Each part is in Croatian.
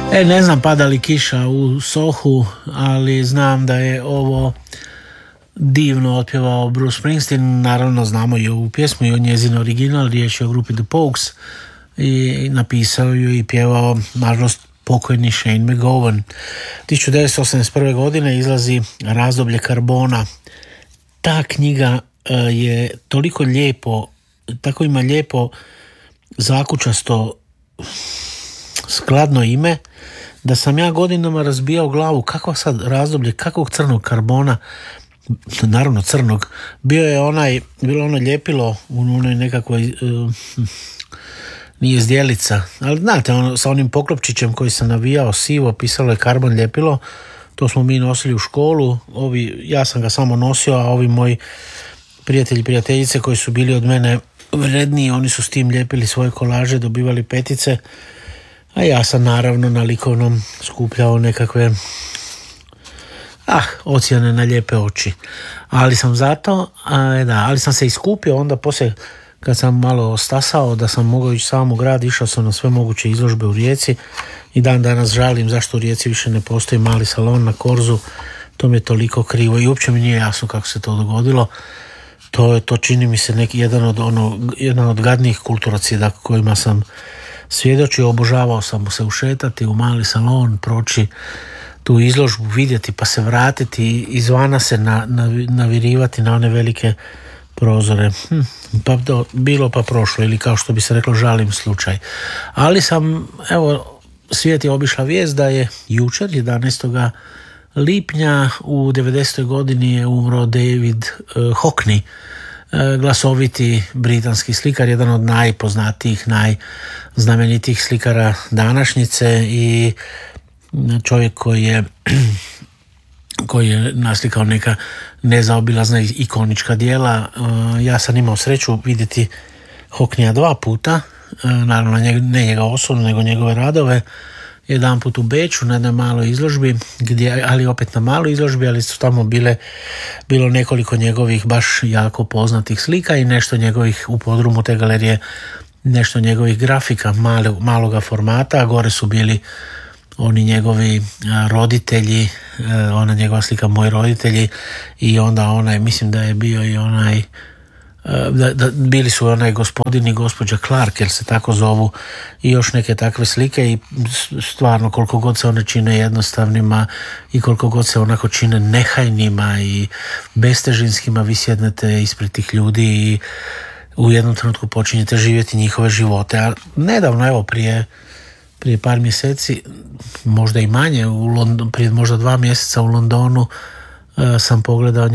Ne znam pada li kiša u Sohu, ali znam da je ovo divno otpjevao Bruce Springsteen. Naravno znamo i ovu pjesmu i o njezin original, riječ je o grupi The Pogues, i napisao ju i pjevao nažalost pokojni Shane MacGowan. 1981. godine izlazi Razdoblje karbona. Ta knjiga je toliko lijepo, tako ima lijepo zakučasto skladno ime, da sam ja godinama razbijao glavu kakvo sad razdoblje, kakvog crnog karbona, naravno crnog, bilo ono ljepilo u onoj nekakvoj nije zdjelica, ali znate, sa onim poklopčićem koji sam navijao sivo, pisalo je karbon ljepilo, to smo mi nosili u školu, ja sam ga samo nosio, a ovi moji prijatelji i prijateljice koji su bili od mene vredniji, oni su s tim ljepili svoje kolaže, dobivali petice, a ja sam naravno na likovnom skupljao nekakve ocjene na lijepe oči. Ali sam ali sam se iskupio onda poslije kad sam malo stasao da sam mogao ići sam u grad, išao sam na sve moguće izložbe u Rijeci i dan danas žalim zašto u Rijeci više ne postoji mali salon na Korzu. To mi je toliko krivo i uopće mi nije jasno kako se to dogodilo. To čini mi se jedan od gadnijih kulturocida kojima sam svjedočio. Obožavao sam se ušetati u mali salon, proći tu izložbu, vidjeti pa se vratiti i izvana se navirivati na one velike prozore. Bilo pa prošlo, ili kao što bi se reklo žalim slučaj. Ali svijet je obišla vijest da je jučer 11. lipnja u 90. godini je umro David Hockney, glasoviti britanski slikar, jedan od najpoznatijih, najznamenitijih slikara današnjice i čovjek koji je naslikao neka nezaobilazna ikonička djela. Ja sam imao sreću vidjeti Hockneya 2 puta, naravno ne njega osobno, nego njegove radove. Jedan put u Beču na jednoj maloj izložbi, ali opet na maloj izložbi, ali su tamo bilo nekoliko njegovih baš jako poznatih slika i nešto njegovih u podrumu te galerije, nešto njegovih grafika maloga formata, a gore su bili oni njegovi roditelji, ona njegova slika Moji roditelji i onda mislim da je bio i onaj bili su onaj gospodin i gospođa Clark, jer se tako zovu, i još neke takve slike. I stvarno koliko god se one čine jednostavnima i koliko god se onako čine nehajnima i bestežinskima, vi sjednete ispred tih ljudi i u jednom trenutku počinjete živjeti njihove živote. A nedavno, prije par mjeseci, možda i manje, prije možda 2 mjeseca u Londonu sam pogledao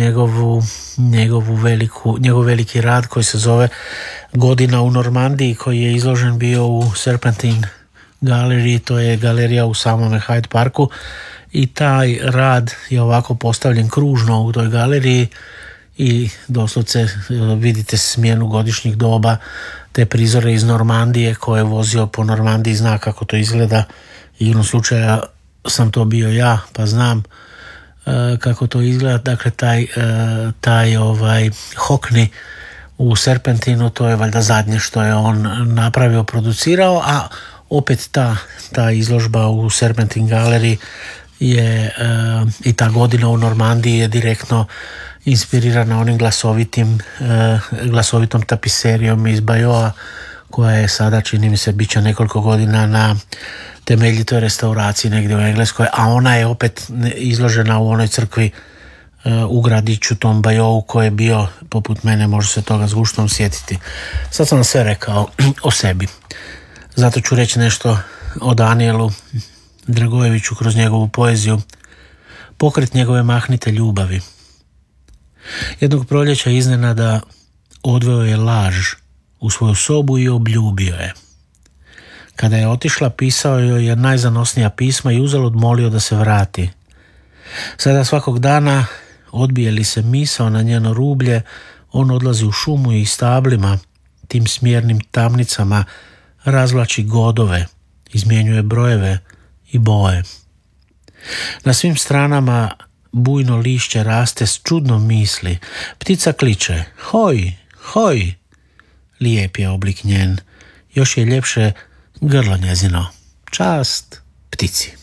njegov veliki rad koji se zove Godina u Normandiji, koji je izložen bio u Serpentine Gallery, to je galerija u samome Hyde Parku, i taj rad je ovako postavljen kružno u toj galeriji i doslovce vidite smjenu godišnjih doba, te prizore iz Normandije, koje je vozio po Normandiji, zna kako to izgleda. Igrom slučaja sam to bio ja, pa znam kako to izgleda. Dakle, taj Hockney u Serpentinu, to je valjda zadnje što je on napravio, producirao, a opet ta izložba u Serpentine Gallery je i ta Godina u Normandiji je direktno inspirirana onim glasovitom tapiserijom iz Bajoa, koja je sada, čini mi se, bit će nekoliko godina na temeljitoj restauraciji negdje u Engleskoj, a ona je opet izložena u onoj crkvi u gradiću tom Bajovu, koji je bio, poput mene, može se toga s guštom sjetiti. Sad sam sve rekao o sebi. Zato ću reći nešto o Danielu Dragojeviću kroz njegovu poeziju. Pokret njegove mahnite ljubavi. Jednog proljeća iznenada odveo je laž u svoju sobu i obljubio je. Kada je otišla, pisao joj je najzanosnija pisma i uzalud molio da se vrati. Sada svakog dana, odbije li se misao na njeno rublje, on odlazi u šumu i stablima, tim smjernim tamnicama, razvlači godove, izmjenjuje brojeve i boje. Na svim stranama bujno lišće raste s čudnom misli. Ptica kliče, hoj, hoj. Lijep je oblik njen, još je ljepše grlo njezino. Čast, ptici.